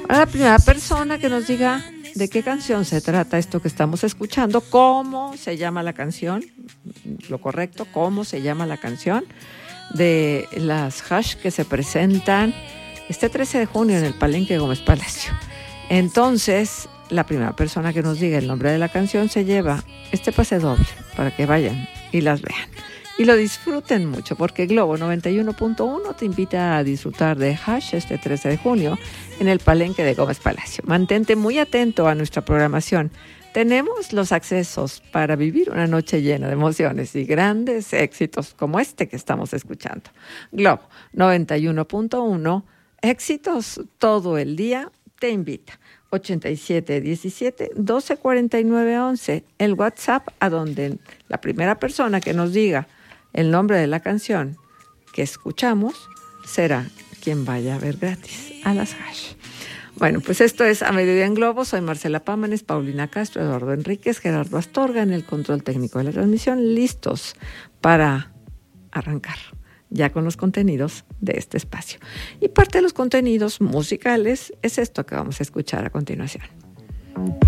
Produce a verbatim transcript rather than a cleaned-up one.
A la primera persona que nos diga de qué canción se trata esto que estamos escuchando, cómo se llama la canción, lo correcto, cómo se llama la canción de las Hash que se presentan este trece de junio en el Palenque Gómez Palacio. Entonces, la primera persona que nos diga el nombre de la canción se lleva este pase doble para que vayan y las vean. Y lo disfruten mucho, porque Globo noventa y uno punto uno te invita a disfrutar de Hash este trece de junio en el Palenque de Gómez Palacio. Mantente muy atento a nuestra programación. Tenemos los accesos para vivir una noche llena de emociones y grandes éxitos como este que estamos escuchando. Globo noventa y uno punto uno, éxitos todo el día, te invita. ochenta y siete diecisiete doce cuarenta y nueve once, el WhatsApp a donde la primera persona que nos diga el nombre de la canción que escuchamos será quien vaya a ver gratis a las Hash. Bueno, pues esto es A Mediodía en Globo. Soy Marcela Pámanes, Paulina Castro, Eduardo Enríquez, Gerardo Astorga en el control técnico de la transmisión, listos para arrancar ya con los contenidos de este espacio. Y parte de los contenidos musicales es esto que vamos a escuchar a continuación.